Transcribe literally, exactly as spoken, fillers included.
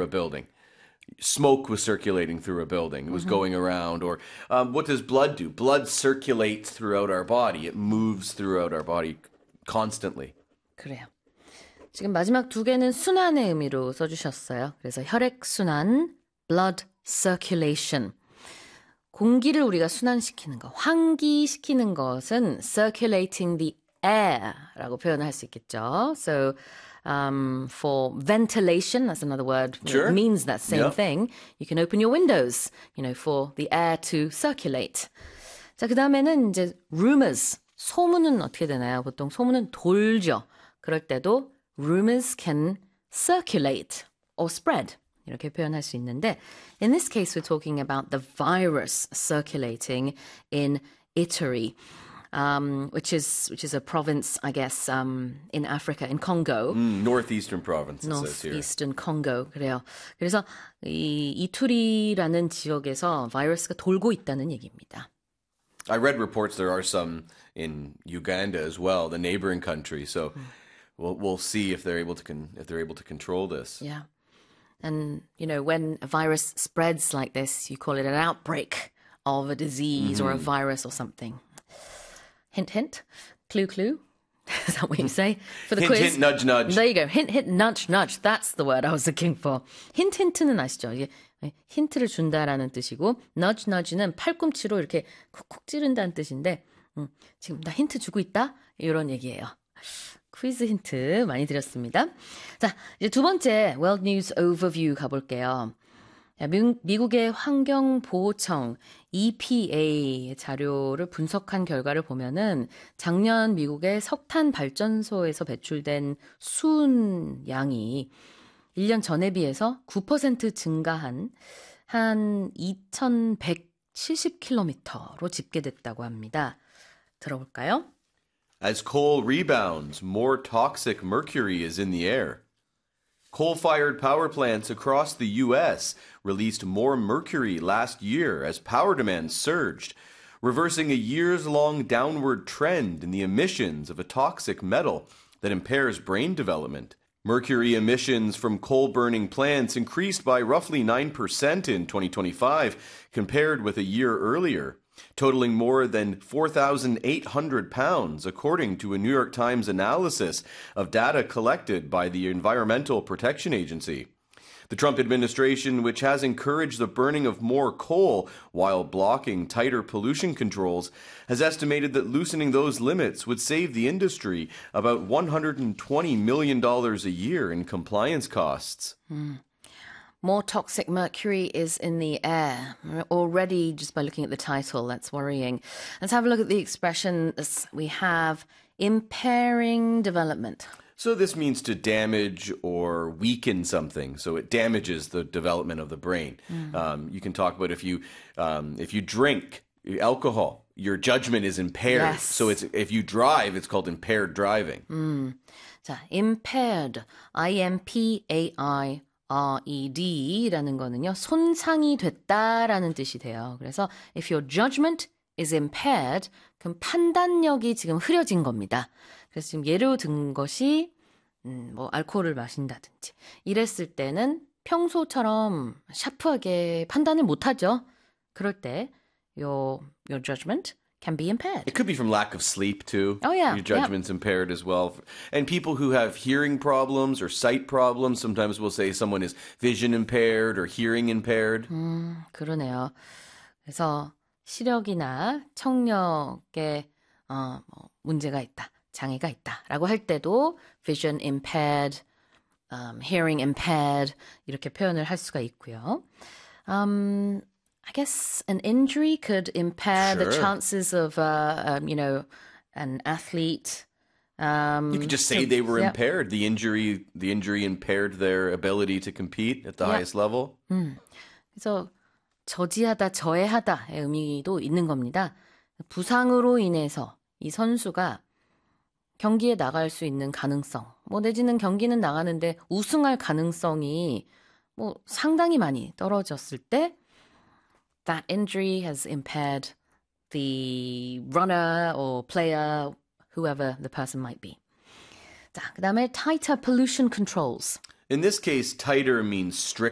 a building. Smoke was circulating through a building. It was mm-hmm. going around. Or um, what does blood do? Blood circulates throughout our body. It moves throughout our body constantly. 그래요. 지금 마지막 두 개는 순환의 의미로 써주셨어요. 그래서 혈액순환, blood circulation. 공기를 우리가 순환시키는 거, 환기시키는 것은 circulating the air라고 표현을 할 수 있겠죠. So um, for ventilation, that's another word. Sure. It means that same yep. thing. You can open your windows, you know, for the air to circulate. 자, 그 다음에는 이제 rumors. 소문은 어떻게 되나요? 보통 소문은 돌죠. 그럴 때도 rumors can circulate or spread. 이렇게 표현할 수 있는데 in this case we're talking about the virus circulating in Italy. Um, which is which is a province, I guess, um, in Africa, in Congo. Mm, northeastern province, it says here. Northeastern Congo, 그래요. 그래서 이 이투리라는 지역에서 바이러스가 돌고 있다는 얘기입니다. I read reports there are some in Uganda as well, the neighboring country. So mm. we'll we'll see if they're able to con- if they're able to control this. Yeah, and you know when a virus spreads like this, you call it an outbreak of a disease mm-hmm. or a virus or something. Hint, hint, clue, clue. Is that what you say for the hint, quiz? Hint, nudge, nudge. There you go. Hint, hint, nudge, nudge. That's the word I was looking for. 힌트, 힌트는 아시죠? 이게 힌트를 준다라는 뜻이고 nudge, nudge는 팔꿈치로 이렇게 콕콕 찌른다는 뜻인데 음, 지금 나 힌트 주고 있다? 이런 얘기예요. 퀴즈 힌트 많이 드렸습니다. 자, 이제 두 번째 World News Overview 가볼게요. 미, 미국의 환경보호청 이피에이 자료를 분석한 결과를 보면은 작년 미국의 석탄 발전소에서 배출된 수은양이 일 년 전에 비해서 구 퍼센트 증가한 한 이천백칠십 킬로미터로 집계됐다고 합니다. 들어볼까요? As coal rebounds, more toxic mercury is in the air. Coal-fired power plants across the U S released more mercury last year as power demand surged, reversing a years-long downward trend in the emissions of a toxic metal that impairs brain development. Mercury emissions from coal-burning plants increased by roughly nine percent in twenty twenty-five compared with a year earlier, totaling more than four thousand eight hundred pounds, according to a New York Times analysis of data collected by the Environmental Protection Agency. The Trump administration, which has encouraged the burning of more coal while blocking tighter pollution controls, has estimated that loosening those limits would save the industry about one hundred twenty million dollars a year in compliance costs. Mm. More toxic mercury is in the air. Already, just by looking at the title, that's worrying. Let's have a look at the expressions. We have impairing development. So this means to damage or weaken something. So it damages the development of the brain. Mm. Um, you can talk about if you um, if you drink alcohol, your judgment is impaired. Yes. So it's if you drive, it's called impaired driving. Mm. 자, impaired, I M P A I R E D라는 거는요, 손상이 됐다라는 뜻이 돼요. 그래서 if your judgment is impaired, 그럼 판단력이 지금 흐려진 겁니다. 그래서 지금 예로 든 것이 음, 뭐 알코올을 마신다든지 이랬을 때는 평소처럼 샤프하게 판단을 못하죠. 그럴 때 your, your judgment can be impaired. It could be from lack of sleep, too. Oh, yeah. Your judgment's yeah. impaired as well. And people who have hearing problems or sight problems, sometimes we'll say someone is vision impaired or hearing impaired. 음, 그러네요. 그래서 시력이나 청력에 어, 뭐 문제가 있다, 장애가 있다라고 할 때도 vision impaired, um, hearing impaired 이렇게 표현을 할 수가 있고요. Um, I guess an injury could impair sure. the chances of, uh, um, you know, an athlete. Um, you could just say to, they were yeah. impaired. The injury, the injury impaired their ability to compete at the yeah. highest level. 음, 그래서 저지하다, 저해하다의 의미도 있는 겁니다. 부상으로 인해서 이 선수가 경기에 나갈 수 있는 가능성, 뭐 내지는 경기는 나가는데 우승할 가능성이 뭐 상당히 많이 떨어졌을 때 that injury has impaired the runner or player, whoever the person might be. 자, 그다음에 tighter pollution controls. In this case, tighter means stricter.